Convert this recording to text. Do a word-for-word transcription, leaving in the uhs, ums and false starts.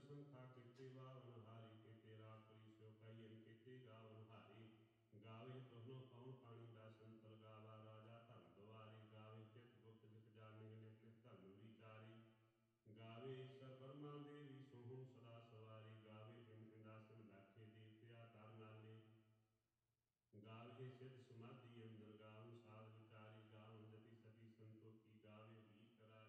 ਸੰਖਾ ਕੀਤੇ ਬਾਵਨ ਹਾਰੀ, ਕੀਤੇ ਰਾਖੜੀ ਸਿਉ ਕਾਈਐਨ ਕੀਤੇ ਗਾਵਨ ਹਾਰੀ। ਗਾਵੇ ਤੋਹਨੋਂ ਕੌਣ ਪਾਣੀ